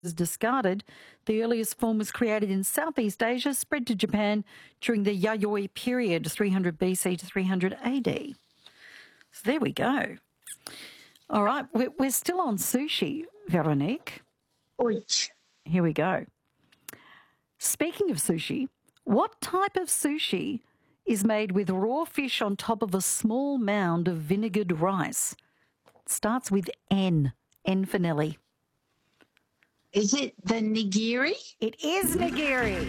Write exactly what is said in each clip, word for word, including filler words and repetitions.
is discarded. The earliest form was created in Southeast Asia, spread to Japan during the Yayoi period, three hundred B C to three hundred A D. So there we go. All right, we're, we're still on sushi, Veronique. Oich. Here we go. Speaking of sushi, what type of sushi is made with raw fish on top of a small mound of vinegared rice? It starts with N. N for Nelly. Is it the nigiri? It is nigiri.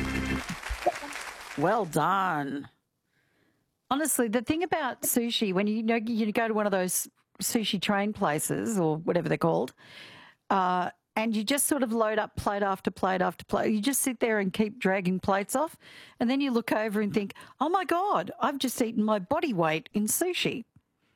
Well done. Honestly, the thing about sushi, when you, you know you go to one of those sushi train places or whatever they're called, uh, and you just sort of load up plate after plate after plate. You just sit there and keep dragging plates off, and then you look over and think, oh, my God, I've just eaten my body weight in sushi.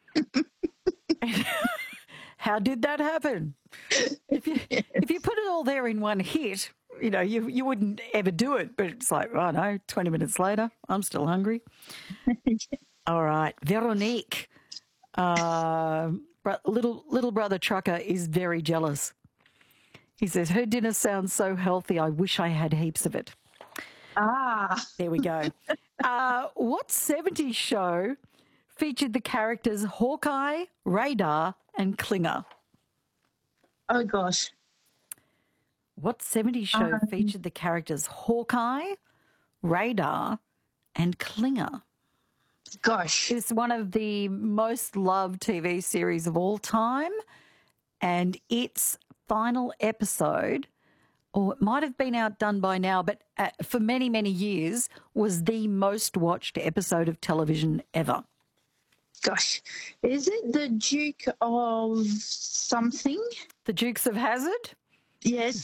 How did that happen? If you yes. if you put it all there in one hit, you know, you you wouldn't ever do it. But it's like, oh, no, twenty minutes later, I'm still hungry. All right. Veronique, uh, little, little brother trucker is very jealous. He says, her dinner sounds so healthy, I wish I had heaps of it. Ah. There we go. uh, what seventies show featured the characters Hawkeye, Radar, and Klinger? Oh, gosh. What seventies show um, featured the characters Hawkeye, Radar, and Klinger? Gosh. It's one of the most loved T V series of all time, and its final episode, or it might have been outdone by now, but uh, for many, many years, was the most watched episode of television ever. Gosh, is it the Duke of something? The Dukes of Hazzard? Yes.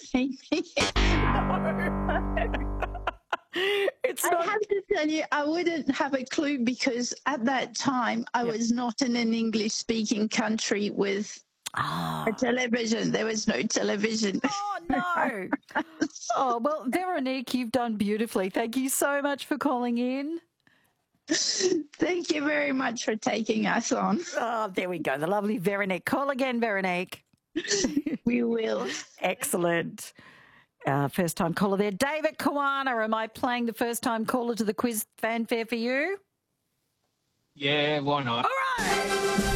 It's I not... have to tell you, I wouldn't have a clue because at that time I yep. was not in an English-speaking country with ah. a television. There was no television. Oh, no. Oh, well, Veronique, you've done beautifully. Thank you so much for calling in. Thank you very much for taking us on. Oh, there we go. The lovely Veronique. Call again, Veronique. We will. Excellent. Uh, first time caller there. David Kawana, am I playing the first time caller to the quiz fanfare for you? Yeah, why not? All right.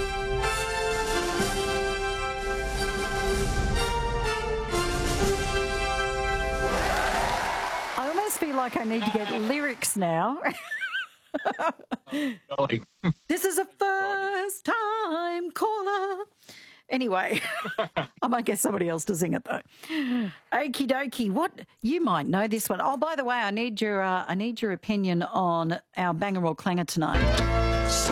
I almost feel like I need to get lyrics now. Oh, this is a first time caller. Anyway, I might get somebody else to sing it though. Okie dokie. What, you might know this one. Oh, by the way, I need your uh, I need your opinion on our banger or clanger tonight.